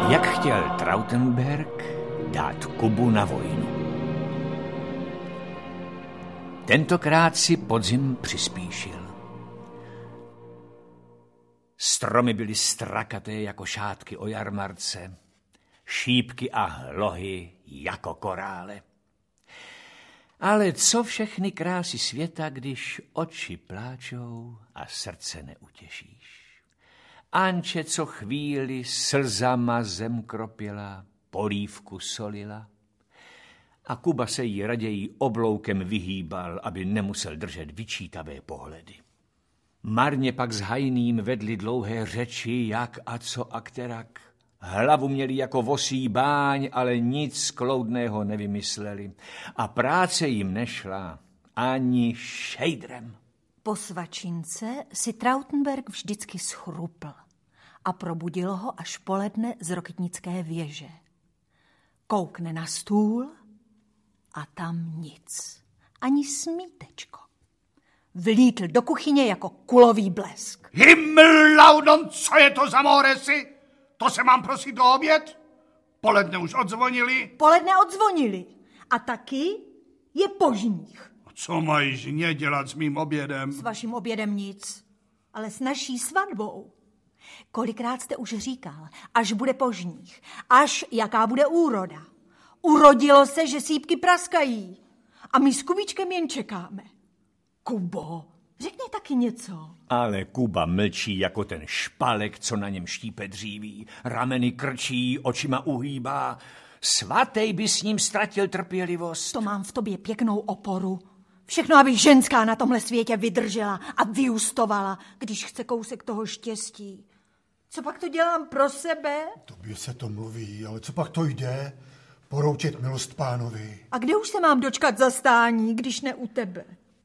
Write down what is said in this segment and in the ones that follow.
Jak chtěl Trautenberg dát Kubu na vojnu. Tentokrát si podzim přispíšil. Stromy byly strakaté jako šátky o jarmarce, šípky a hlohy jako korále. Ale co všechny krásy světa, když oči pláčou a srdce neutěšíš. Anče co chvíli slzama zem kropila, polívku solila a Kuba se jí raději obloukem vyhýbal, aby nemusel držet vyčítavé pohledy. Marně pak s Hajným vedli dlouhé řeči, jak a co a kterak. Hlavu měli jako vosí báň, ale nic kloudného nevymysleli. A práce jim nešla ani šejdrem. Po svačince si Trautenberg vždycky schrupl a probudil ho až poledne z rokitnické věže. Koukne na stůl a tam nic, ani smítečko. Vlítl do kuchyně jako kulový blesk. Himmellaudon, co je to za moresy? To se mám prosit do oběd? Poledne už odzvonili? Poledne odzvonili. A taky je požních. Co mají ženě dělat s mým obědem? S vaším obědem nic, ale s naší svatbou. Kolikrát jste už říkal, až bude požních, až jaká bude úroda. Urodilo se, že sýpky praskají. A my s Kubičkem jen čekáme. Kubo, řekni taky něco. Ale Kuba mlčí jako ten špalek, co na něm štípe dříví. Rameny krčí, očima uhýbá. Svatej by s ním ztratil trpělivost. To mám v tobě pěknou oporu. Všechno, aby ženská na tomhle světě vydržela a vyustovala, když chce kousek toho štěstí. Co pak to dělám pro sebe? Tobě se to mluví, ale co pak to jde? Poroučit milost pánovi. A kde už se mám dočkat zastání, když ne u tebe?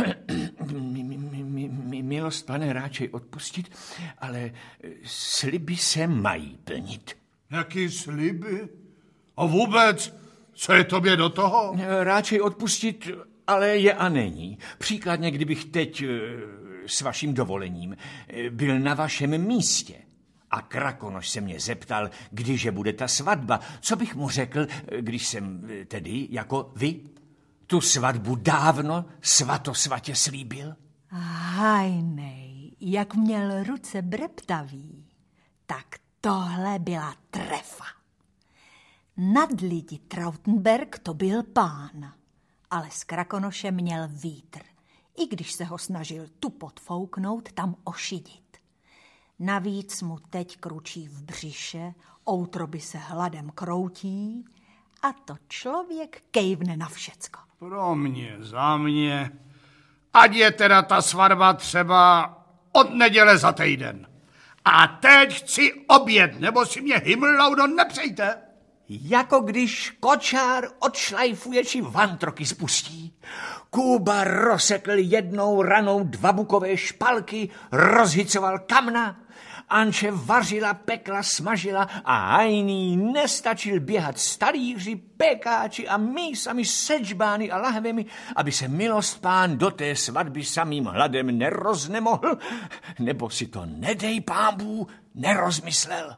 Milost, pane, ráčej odpustit, ale sliby se mají plnit. Jaký sliby? A vůbec, co je tobě do toho? Ráčej odpustit, ale je a není. Příkladně, kdybych teď, s vaším dovolením, byl na vašem místě a Krakonoš se mě zeptal, kdyže bude ta svatba, co bych mu řekl, když jsem tedy, jako vy, tu svatbu dávno svatosvatě slíbil? Hajnej, jak měl ruce breptavý, tak tohle byla trefa. Nad lidi Trautenberg to byl pán, ale s Krakonošem měl vítr, i když se ho snažil tu podfouknout, tam ošidit. Navíc mu teď kručí v břiše, outroby se hladem kroutí a to člověk kejvne na všecko. Pro mě, za mě. Ať je teda ta svatba třeba od neděle za týden. A teď chci oběd, nebo si mě Himmellaudon nepřejte. Jako když kočár odšlajfuje či vantroky spustí. Kuba rozsekl jednou ranou 2 bukové špalky, rozhicoval kamna. Anče vařila, pekla, smažila a Hajný nestačil běhat s talíři, pekáči a mísami, sečbány a lahvemi, aby se milost pán do té svatby samým hladem neroznemohl, nebo si to, nedej pámbů, nerozmyslel.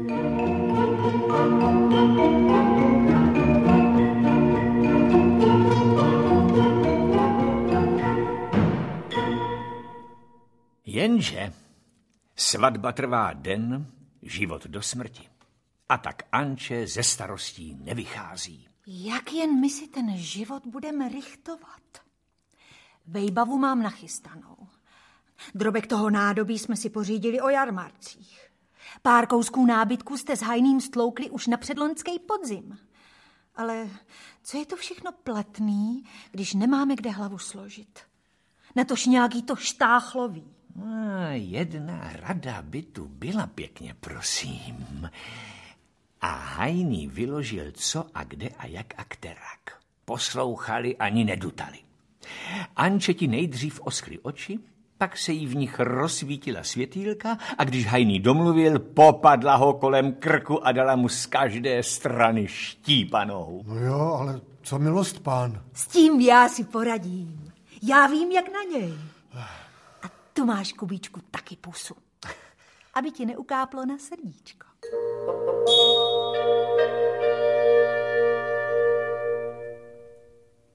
Jenže svatba trvá den, život do smrti. A tak Anče ze starostí nevychází. Jak jen my si ten život budeme richtovat? Vejbavu mám nachystanou. Drobek toho nádobí jsme si pořídili o jarmarcích. Pár kousků nábytku jste s Hajným stloukli už na předloňský podzim. Ale co je to všechno platný, když nemáme kde hlavu složit? Natož nějaký to štáchlový. Jedna rada by tu byla, pěkně prosím. A Hajný vyložil co a kde a jak a kterak. Poslouchali ani nedutali. Anče ti nejdřív oschly oči, pak se jí v nich rozsvítila světýlka a když Hajný domluvil, popadla ho kolem krku a dala mu z každé strany štípanou. No jo, ale co milost pán? S tím já si poradím. Já vím, jak na něj. A tu máš, Kubíčku, taky pusu, aby ti neukáplo na srdíčko.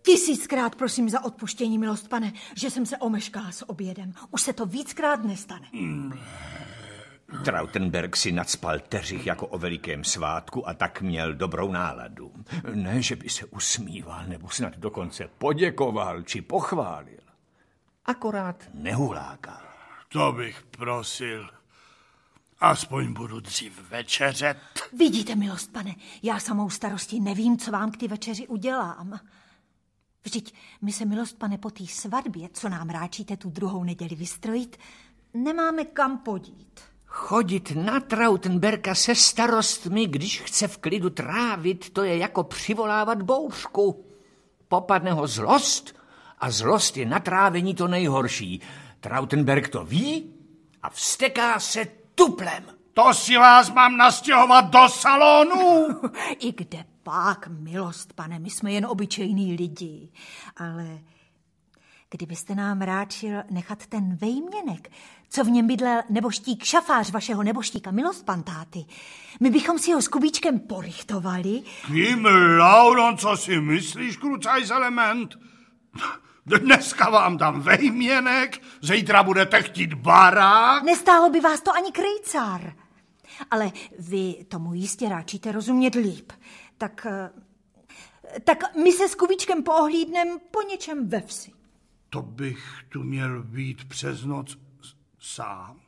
1000krát prosím za odpuštění, milost pane, že jsem se omeškala s obědem. Už se to víckrát nestane. Trautenberg si nacpal teřich jako o velikém svátku a tak měl dobrou náladu. Ne, že by se usmíval, nebo snad dokonce poděkoval či pochválil. Akorát nehulákal. To bych prosil. Aspoň budu dřív večeřet. Vidíte, milost pane, já samou starostí nevím, co vám k ty večeři udělám. Vždyť my se, milost pane, po té svatbě, co nám ráčíte tu druhou neděli vystrojit, nemáme kam podít. Chodit na Trautenberka se starostmi, když chce v klidu trávit, to je jako přivolávat bouřku. Popadne ho zlost a zlost je na trávení to nejhorší. Trautenberg to ví a vzteká se tuplem. To si vás mám nastěhovat do salonu. I kde pak, milost pane, my jsme jen obyčejní lidi. Ale kdybyste nám ráčil nechat ten vejměnek, co v něm bydlel neboštík šafář vašeho neboštíka, milost pantáty, my bychom si ho s Kubíčkem porichtovali. Lauron, co si myslíš, krucajselement? Dneska vám dám vejměnek, zítra budete chtít barák. Nestálo by vás to ani krejcár. Ale vy tomu jistě ráčíte rozumět líp. Tak my se s Kubíčkem poohlídnem po něčem ve vsi. To bych tu měl být přes noc sám.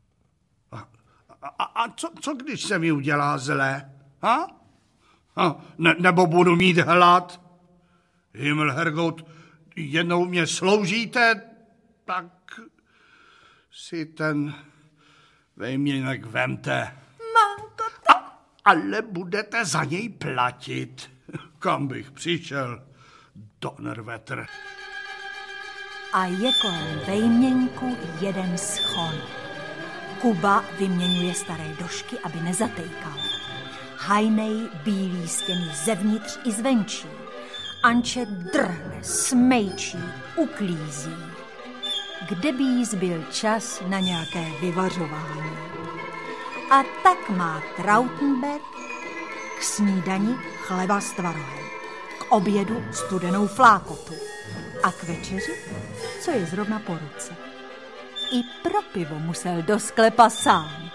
A co když se mi udělá zle? Ha? Nebo budu mít hlad? Himmelherrgott, jednou mě sloužíte, tak si ten vejměnek vemte. Mamko, Ale budete za něj platit. Kam bych přišel? Donnerwetter. A je kolem vejměnku jeden schon. Kuba vyměňuje staré došky, aby nezatejkal. Hajnej bílí stěny zevnitř i zvenčí. Anče drhne, smejčí, uklízí. Kde by jí zbyl čas na nějaké vyvařování. A tak má Trautenberg k snídani chleba s tvarohem, k obědu studenou flákotu a k večeři, co je zrovna po ruce. I pro pivo musel do sklepa sám.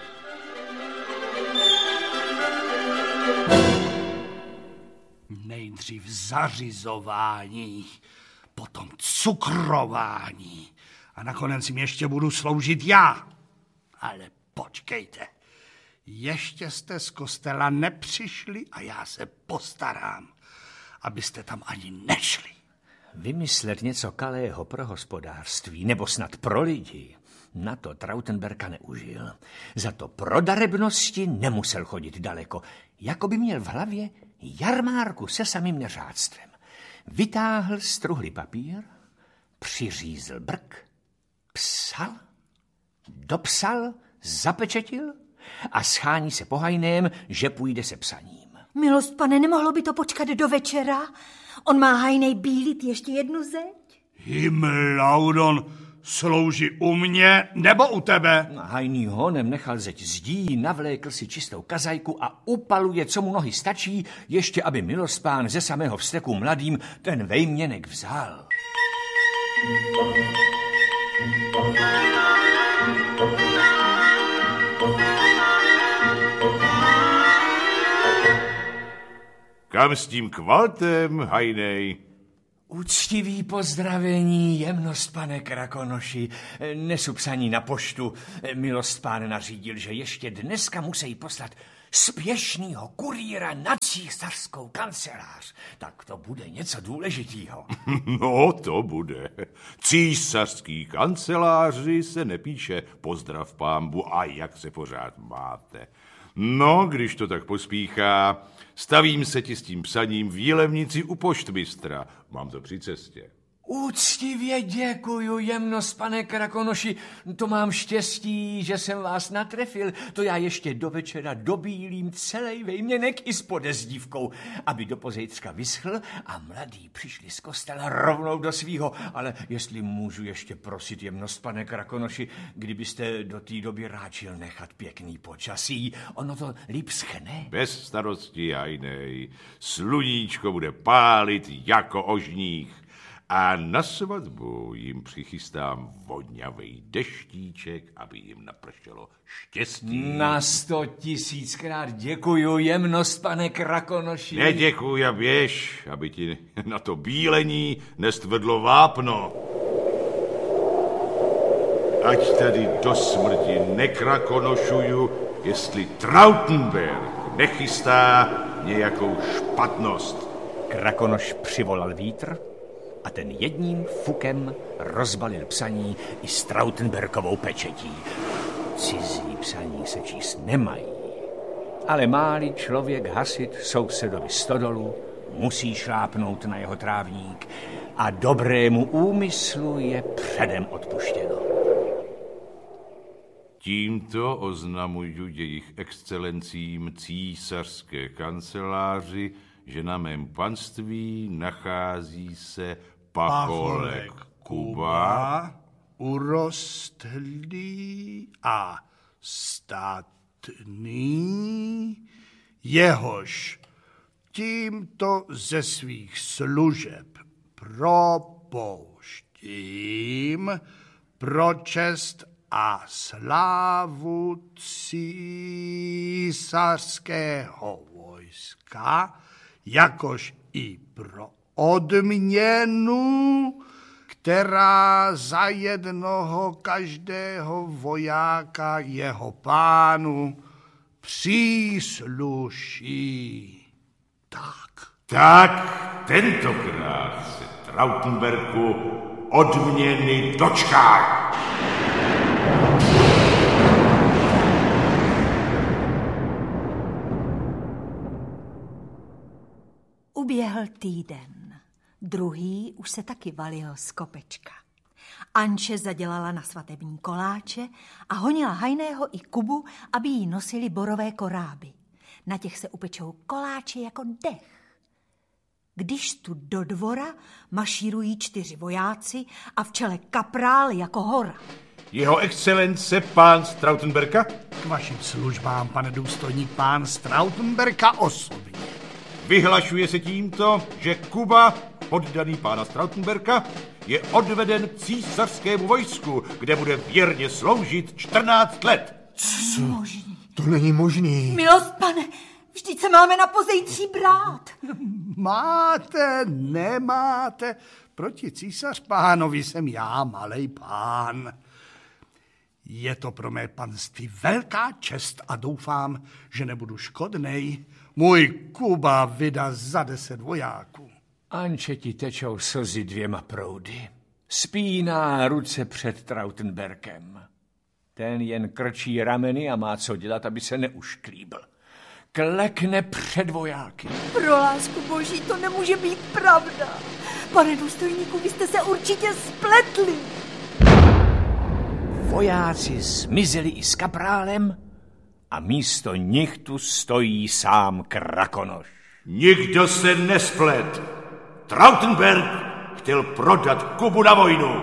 Nejdřív zařizování, potom cukrování a nakonec jim ještě budu sloužit já. Ale počkejte, ještě jste z kostela nepřišli a já se postarám, abyste tam ani nešli. Vymyslet něco kalého pro hospodářství, nebo snad pro lidi, na to Trautenberka neužil. Za to pro darebnosti nemusel chodit daleko, jako by měl v hlavě jarmárku se samým neřádstvem. Vytáhl struhlý papír, přiřízl brk, psal, dopsal, zapečetil a schání se po hajném, že půjde se psaním. Milost pane, nemohlo by to počkat do večera? On má hajnej bílit ještě jednu zeď? Himmelauron, slouží u mě nebo u tebe? Hajný honem nechal zeď zdí, navlékl si čistou kazajku a upaluje, co mu nohy stačí, ještě aby milospán ze samého vzteku mladým ten vejměnek vzal. Kam s tím kvaltem, hajnej? Úctivý pozdravení, jemnost, pane Krakonoši. Nesu psaní na poštu. Milost pán nařídil, že ještě dneska musí poslat spěšnýho kurýra na císařskou kancelář. Tak to bude něco důležitýho. No, to bude. Císařský kanceláři se nepíše pozdrav pámbu a jak se pořád máte. No, když to tak pospíchá, stavím se ti s tím psaním v Jilemnici u poštmistra. Mám to při cestě. Úctivě děkuju, jemnost, pane Krakonoši. To mám štěstí, že jsem vás natrefil. To já ještě do večera dobílím celý vejměnek i s podezdívkou, aby do pozejtřka vyschl a mladí přišli z kostela rovnou do svýho. Ale jestli můžu ještě prosit, jemnost, pane Krakonoši, kdybyste do té doby ráčil nechat pěkný počasí, ono to líp schne. Bez starosti, hajnej. Sluníčko bude pálit jako ožních. A na svatbu jim přichystám vodňavej deštíček, aby jim napršelo štěstí. Na 100 000krát děkuju, jemnost, pane Krakonoši. Neděkuj a běž, aby ti na to bílení nestvrdlo vápno. Ať tady do smrti nekrakonošuju, jestli Trautenberg nechystá nějakou špatnost. Krakonoš přivolal vítr a ten jedním fukem rozbalil psaní i s Trautenbergovou pečetí. Cizí psaní se číst nemají, ale má-li člověk hasit sousedovi stodolu, musí šlápnout na jeho trávník a dobrému úmyslu je předem odpuštěno. Tímto oznamuju jejich excelencím císařské kanceláři, že na mém panství nachází se pacholek Kuba, urostlý a statný, jehož tímto ze svých služeb propouštím pro čest a slávu císařského vojska, jakož i pro odměnu, která za jednoho každého vojáka jeho pánu přísluší. Tak tentokrát se Trautenbergu odměny dočká. Uběhl týden. Druhý už se taky valil z kopečka. Anče zadělala na svatební koláče a honila Hajného i Kubu, aby jí nosili borové koráby. Na těch se upečou koláče jako dech. Když tu do dvora mašírují 4 vojáci a v čele kaprál jako hora. Jeho excelence pán z Trautenberga? K vašim službám, pane důstojník, pán z Trautenberga osobně. Vyhlašuje se tímto, že Kuba, poddaný pána z Trautenberga, je odveden císařskému vojsku, kde bude věrně sloužit 14 let. Co? To není možný. Milost, pane, vždyť se máme na pozejtří brát. Máte, nemáte, proti císař pánovi jsem já, malej pán. Je to pro mé panství velká čest a doufám, že nebudu škodnej. Můj Kuba vydá za 10 vojáků. Anče ti tečou slzy 2 proudy. Spíná ruce před Trautenbergem. Ten jen krčí rameny a má co dělat, aby se neušklíbil. Klekne před vojáky. Pro lásku boží, to nemůže být pravda. Pane důstojníku, vy jste se určitě spletli. Vojáci zmizeli i s kaprálem a místo nich tu stojí sám Krakonoš. Nikdo se nesplet. Trautenberg chtěl prodat Kubu na vojnu.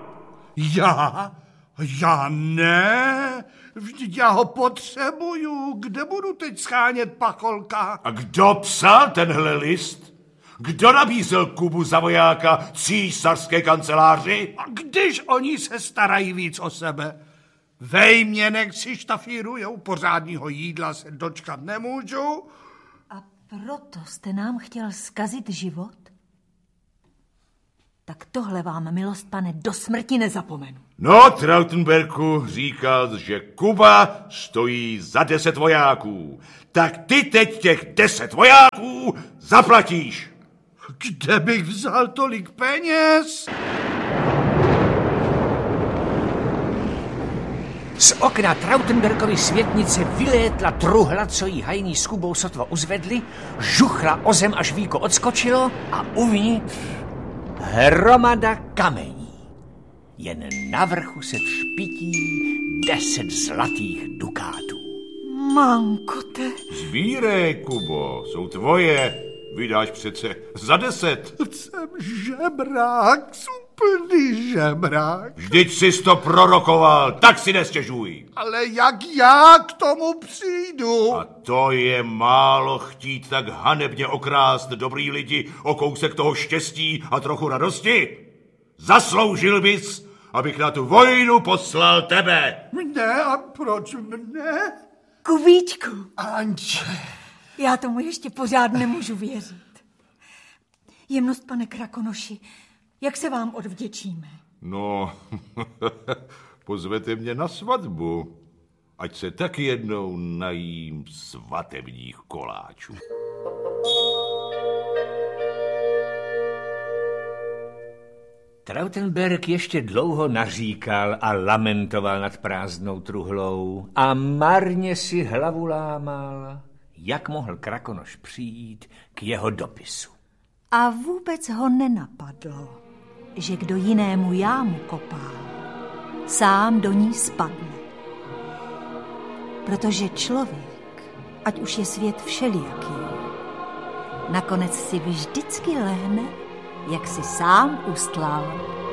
Já ne, vždyť já ho potřebuju. Kde budu teď schánět pacholka? A kdo psal tenhle list? Kdo nabízel Kubu za vojáka císařské kanceláři? A když oni se starají víc o sebe? Vej mě nechci štafírujou, pořádního jídla se dočkat nemůžu. A proto jste nám chtěl zkazit život? Tak tohle vám, milost pane, do smrti nezapomenu. No, Trautenbergu říkal, že Kuba stojí za 10 vojáků. Tak ty teď těch 10 vojáků zaplatíš. Kde bych vzal tolik peněz? Z okna Trautenbergovy světnice vylétla truhla, co jí Hajný s Kubou sotva uzvedli, žuchla o zem, až víko odskočilo a uvnitř hromada kamení. Jen na vrchu se třpití 10 zlatých dukátů. Mankote. Sbírej, Kubo, jsou tvoje. Vydáš přece za 10. Jsem žebrák, plný žebrák. Vždyť jsi to prorokoval, tak si nestěžuj. Ale jak já k tomu přijdu? A to je málo chtít tak hanebně okrást dobrý lidi o kousek toho štěstí a trochu radosti? Zasloužil bys, abych na tu vojnu poslal tebe. Mne? A proč mne? Kubíčku, Anče. já tomu ještě pořád nemůžu věřit. Jemnost, pane Krakonoši, jak se vám odvděčíme? No, pozvete mě na svatbu, ať se taky jednou najím svatebních koláčů. Trautenberg ještě dlouho naříkal a lamentoval nad prázdnou truhlou a marně si hlavu lámal, jak mohl Krakonoš přijít k jeho dopisu. A vůbec ho nenapadlo, že kdo jinému jámu kopá, sám do ní spadne. Protože člověk, ať už je svět všelijaký, nakonec si vždycky lehne, jak si sám ustlal.